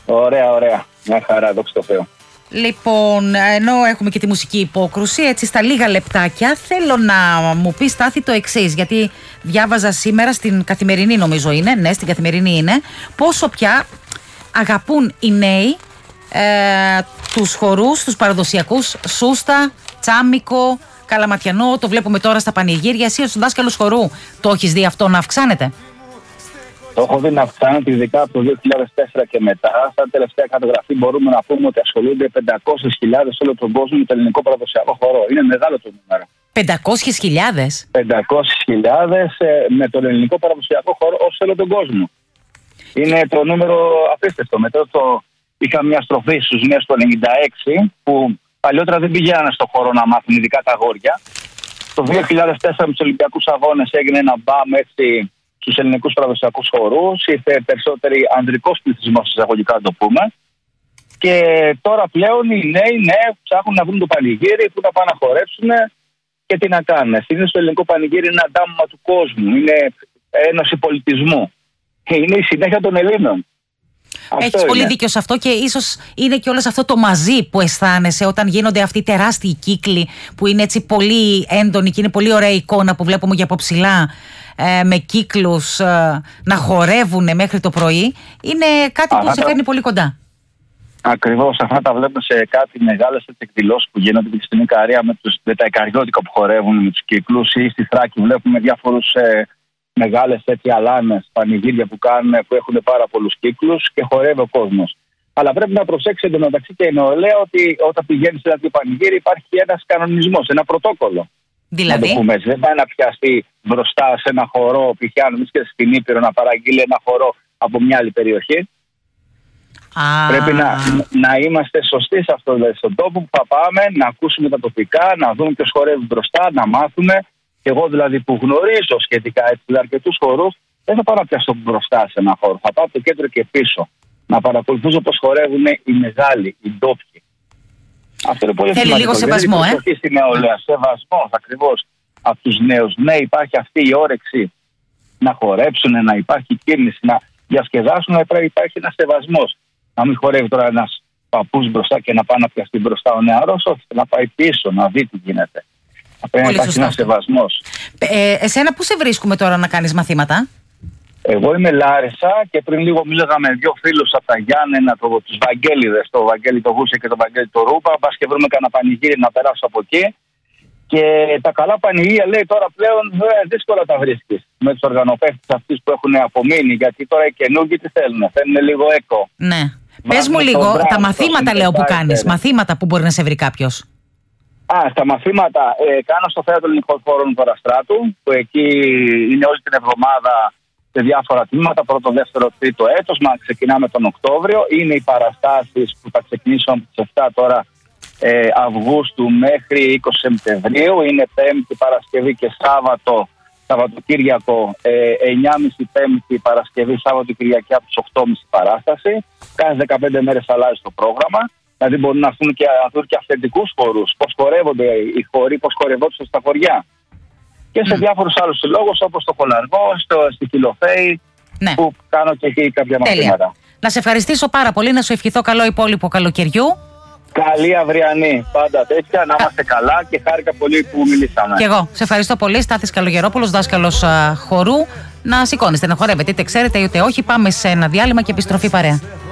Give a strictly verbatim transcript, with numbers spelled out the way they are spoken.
Ωραία, ωραία. Μια χαρά, δόξα τω Θεώ. Λοιπόν, ενώ έχουμε και τη μουσική υπόκρουση, έτσι στα λίγα λεπτάκια, θέλω να μου πει, Στάθη, το εξής. Γιατί διάβαζα σήμερα στην Καθημερινή, νομίζω είναι, ναι, στην Καθημερινή είναι, πόσο πια αγαπούν οι νέοι ε, τους χορούς, τους παραδοσιακούς, σούστα, τσάμικο, καλαματιανό. Το βλέπουμε τώρα στα πανηγύρια. Εσύ ως δάσκαλος χορού, το έχεις δει αυτό να αυξάνεται? Το έχω δει να αυξάνεται, ειδικά από το δύο χιλιάδες τέσσερα και μετά. Σαν τελευταία καταγραφή μπορούμε να πούμε ότι ασχολούνται πεντακόσιες χιλιάδες όλο τον κόσμο με το ελληνικό παραδοσιακό χορό. Είναι μεγάλο το νούμερο. πεντακόσιες χιλιάδες? πεντακόσιες χιλιάδες με τον ελληνικό παραδοσιακό χορό όσο όλο τον κόσμο. Είναι το νούμερο απίστευτο. Μετά το είχα μια στροφή στους νέους του ενενήντα έξι που παλιότερα δεν πηγαίνανε στο χώρο να μάθουν, ειδικά τα αγόρια. Το δύο χιλιάδες τέσσερα με τους Ολυμπιακούς Αγώνες έγινε ένα μπαμ έτσι στους ελληνικούς παραδοσιακούς χορούς. Ήρθε περισσότεροι ανδρικός πληθυσμός, εισαγωγικά να το πούμε. Και τώρα πλέον οι νέοι ναι, ψάχνουν να βρουν το πανηγύρι, που να πάνε να χορέψουν και τι να κάνουν. Συνήθως το ελληνικό πανηγύρι είναι ένα ντάμμα του κόσμου, είναι ένωση πολιτισμού. Είναι η συνέχεια των Ελλήνων. Έχεις πολύ δίκιο σε αυτό, και ίσως είναι και όλο αυτό το μαζί που αισθάνεσαι όταν γίνονται αυτοί οι τεράστιοι κύκλοι που είναι έτσι πολύ έντονοι και είναι πολύ ωραία εικόνα που βλέπουμε για από ψηλά, ε, με κύκλους ε, να χορεύουν μέχρι το πρωί. Είναι κάτι που σε φέρνει πολύ κοντά. Ακριβώς, αυτά τα βλέπουμε σε κάτι μεγάλες εκδηλώσεις που γίνονται και στην Ικαρία με, τους, με τα ικαριώτικα που χορεύουν με τους κύκλους, ή στη Θράκη βλέπουμε διάφορους ε, μεγάλες έτσι αλάνες, πανηγύρια που κάνουν, που έχουν πάρα πολλούς κύκλους και χορεύει ο κόσμος. Αλλά πρέπει να προσέξει εντωμεταξύ και η νεολαία ότι όταν πηγαίνει σε ένα τέτοιο πανηγύρι υπάρχει ένας κανονισμός, ένα πρωτόκολλο. Δηλαδή. Να το πούμε έτσι. Δεν πάει να πιαστεί μπροστά σε ένα χορό, π.χ. αν βρίσκεται στην Ήπειρο, να παραγγείλει ένα χορό από μια άλλη περιοχή. Α. Πρέπει να, να είμαστε σωστοί σε αυτό, δηλαδή, στον τόπο που θα πάμε, να ακούσουμε τα τοπικά, να δούμε ποιος χορεύει μπροστά, να μάθουμε. Και εγώ δηλαδή που γνωρίζω σχετικά έτσι, αρκετούς χορούς, δεν θα πάω να πιάσω μπροστά σε ένα χώρο. Θα πάω από το κέντρο και πίσω. Να παρακολουθήσω πώς χορεύουν οι μεγάλοι, οι ντόπιοι. Αυτό είναι πολύ Θέλει σημαντικό. λίγο σεβασμό, δηλαδή, ε. στη νεολαία. Σεβασμός ακριβώς από τους νέους. Ναι, υπάρχει αυτή η όρεξη να χορέψουν, να υπάρχει κίνηση, να διασκεδάσουν, να υπάρχει ένας σεβασμός. Να μην χορεύει τώρα ένας παππούς μπροστά και να πάει να πιαστεί μπροστά ο νεαρός, όχι, να πάει πίσω, να δει τι γίνεται. Πρέπει να υπάρχει ένας σεβασμός. Ε, εσένα πού σε βρίσκουμε τώρα να κάνεις μαθήματα? Εγώ είμαι Λάρισα και πριν λίγο μίλαγα με δύο φίλους από τα Γιάννενα, το, τους Βαγγέλιδες, το Βαγγέλη το Γούσια και το Βαγγέλη το Ρούπα. Μπας και βρούμε κανένα πανηγύρι να περάσω από εκεί. Και τα καλά πανηγύρια, λέει, τώρα πλέον ε, δύσκολα τα βρίσκεις με τους οργανοπαίχτες αυτούς που έχουν απομείνει. Γιατί τώρα οι καινούργοι τι θέλουν, θέλουν λίγο έκο. Ναι. Πες μου λίγο τα μαθήματα, λέω, που κάνεις. Μαθήματα που μπορεί να σε βρει κάποιος. Α, στα μαθήματα ε, κάνω στο Θέατρο Ελληνικών Χώρων του Παραστράτου, που εκεί είναι όλη την εβδομάδα σε διάφορα τμήματα, πρώτο, δεύτερο, τρίτο έτος. Μα ξεκινάμε τον Οκτώβριο. Είναι οι παραστάσεις που θα ξεκινήσουν από τις εφτά τώρα ε, Αυγούστου μέχρι είκοσι Σεπτεμβρίου. Είναι Πέμπτη, Παρασκευή και Σάββατο, Σαββατοκύριακο, ε, εννιά και μισή Πέμπτη, Παρασκευή, Σάββατο, Κυριακή από τις οκτώ και μισή παράσταση. Κάθε δεκαπέντε μέρες αλλάζει το πρόγραμμα. Δηλαδή μπορούν να δουν και, και αυθεντικούς χορούς, πώς χορεύονται οι χοροί, πώς χορευόντουσαν στα χωριά. Και σε mm. διάφορους άλλους συλλόγους όπως το Κολαργό, στο, στη Χιλοφέη, ναι. που κάνω και εκεί κάποια Τέλεια. μαθήματα. Να σε ευχαριστήσω πάρα πολύ, να σου ευχηθώ καλό υπόλοιπο καλοκαιριού. Καλή αυριανή, πάντα τέτοια, να είμαστε καλά και χάρηκα πολύ που μιλήσαμε. Και εγώ, σε ευχαριστώ πολύ. Στάθης Καλογερόπουλος, δάσκαλος α, χορού. Να σηκώνεστε, να χορεύετε, είτε ξέρετε είτε όχι. Πάμε σε ένα διάλειμμα και επιστροφή παρέα.